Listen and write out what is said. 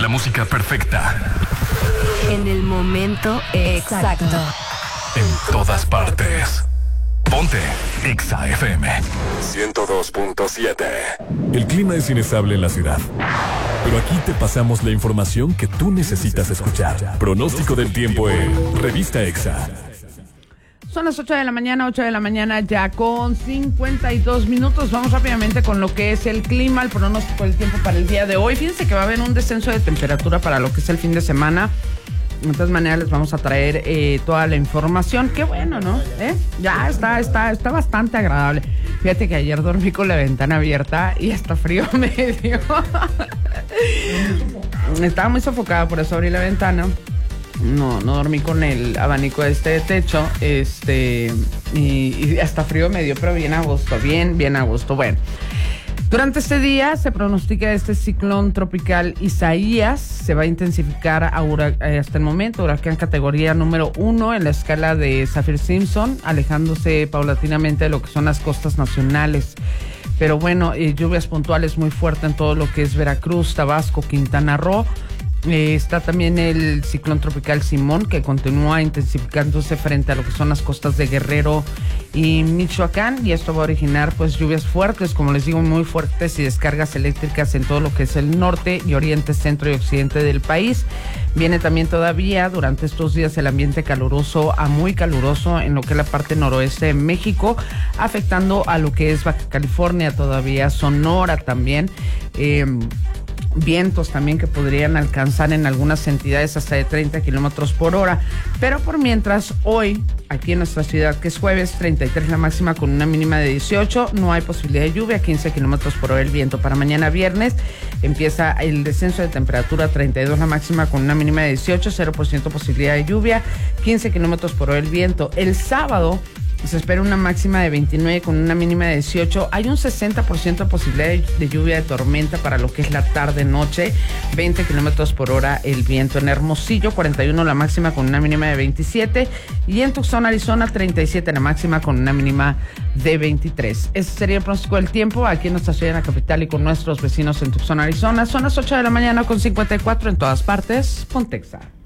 la música perfecta. En el momento exacto. En todas partes. Ponte Exa FM 102.7. El clima es inestable en la ciudad, pero aquí te pasamos la información que tú necesitas escuchar. Pronóstico del tiempo en Revista Exa. Son las 8 de la mañana ya con 52 minutos. Vamos rápidamente con lo que es el clima, el pronóstico del tiempo para el día de hoy. Fíjense que va a haber un descenso de temperatura para lo que es el fin de semana. De todas maneras les vamos a traer toda la información. Qué bueno, ¿no? Ya está bastante agradable. Fíjate que ayer dormí con la ventana abierta y hasta frío me dio. Estaba muy sofocada, por eso abrí la ventana. No dormí con el abanico de techo, y hasta frío me dio, pero bien a gusto, bien a gusto. Bueno, durante este día se pronostica este ciclón tropical Isaías, se va a intensificar hasta el momento, huracán categoría número 1 en la escala de Saffir-Simpson, alejándose paulatinamente de lo que son las costas nacionales. Pero bueno, lluvias puntuales muy fuertes en todo lo que es Veracruz, Tabasco, Quintana Roo. Está también el ciclón tropical Simón, que continúa intensificándose frente a lo que son las costas de Guerrero y Michoacán, y esto va a originar pues lluvias fuertes, como les digo, muy fuertes, y descargas eléctricas en todo lo que es el norte y oriente, centro y occidente del país. Viene también todavía durante estos días el ambiente caluroso a muy caluroso en lo que es la parte noroeste de México, afectando a lo que es Baja California, todavía Sonora también. Vientos también que podrían alcanzar en algunas entidades hasta de 30 kilómetros por hora. Pero por mientras, hoy, aquí en nuestra ciudad, que es jueves, 33 la máxima con una mínima de 18, no hay posibilidad de lluvia, 15 kilómetros por hora el viento. Para mañana viernes empieza el descenso de temperatura, 32 la máxima con una mínima de 18, 0% posibilidad de lluvia, 15 kilómetros por hora el viento. El sábado se espera una máxima de 29 con una mínima de 18. Hay un 60% de posibilidad de lluvia de tormenta para lo que es la tarde-noche. 20 kilómetros por hora el viento. En Hermosillo, 41 la máxima con una mínima de 27. Y en Tucson, Arizona, 37 la máxima con una mínima de 23. Ese sería el pronóstico del tiempo aquí en nuestra ciudad, en la capital, y con nuestros vecinos en Tucson, Arizona. Son las 8 de la mañana con 54 en todas partes. Ponte Exa.